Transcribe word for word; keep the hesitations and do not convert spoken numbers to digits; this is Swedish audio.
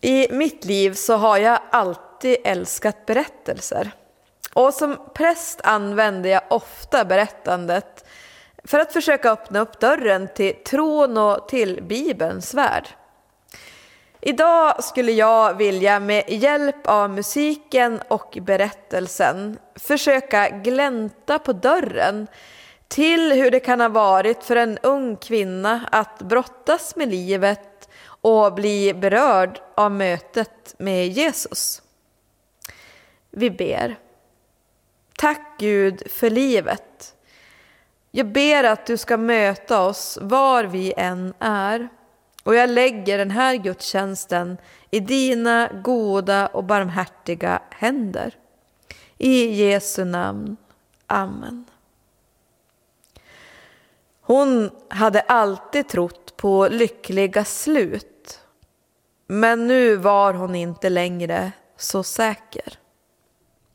I mitt liv så har jag alltid älskat berättelser. Och som präst använder jag ofta berättandet för att försöka öppna upp dörren till tron och till Bibelns värld. Idag skulle jag vilja med hjälp av musiken och berättelsen försöka glänta på dörren till hur det kan ha varit för en ung kvinna att brottas med livet och bli berörd av mötet med Jesus. Vi ber. Tack Gud för livet. Jag ber att du ska möta oss var vi än är. Och jag lägger den här gudstjänsten i dina goda och barmhärtiga händer. I Jesu namn. Amen. Hon hade alltid trott på lyckliga slut. Men nu var hon inte längre så säker.